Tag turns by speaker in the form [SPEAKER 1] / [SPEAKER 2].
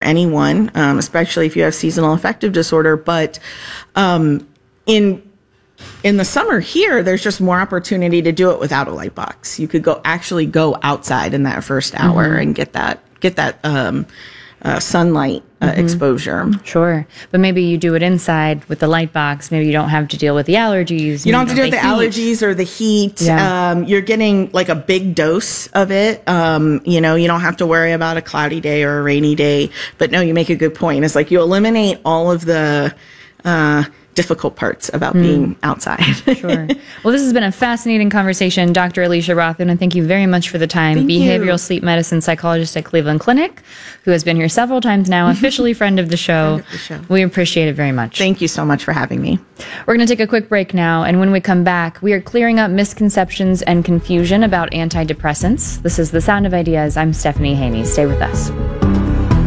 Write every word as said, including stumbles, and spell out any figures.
[SPEAKER 1] anyone, um, especially if you have seasonal affective disorder. But um, in in the summer here, there's just more opportunity to do it without a light box. You could go actually go outside in that first hour mm-hmm. and get that get that um, uh, sunlight uh, mm-hmm. exposure.
[SPEAKER 2] Sure. But maybe you do it inside with the light box. Maybe you don't have to deal with the allergies.
[SPEAKER 1] You don't have to deal with the allergies or the heat. Yeah. Um, you're getting like a big dose of it. Um, you know, you don't have to worry about a cloudy day or a rainy day. But no, you make a good point. It's like you eliminate all of the uh, difficult parts about mm. being outside.
[SPEAKER 2] Sure. Well, this has been a fascinating conversation. Doctor Alicia Rothman, and thank you very much for the time.
[SPEAKER 1] Thank
[SPEAKER 2] Behavioral
[SPEAKER 1] you.
[SPEAKER 2] sleep medicine psychologist at Cleveland Clinic, who has been here several times now, officially friend of the show.
[SPEAKER 1] Friend of the show.
[SPEAKER 2] We appreciate it very much.
[SPEAKER 1] Thank you so much for having me.
[SPEAKER 2] We're going to take a quick break now, and when we come back, we are clearing up misconceptions and confusion about antidepressants. This is The Sound of Ideas. I'm Stephanie Haney. Stay with us.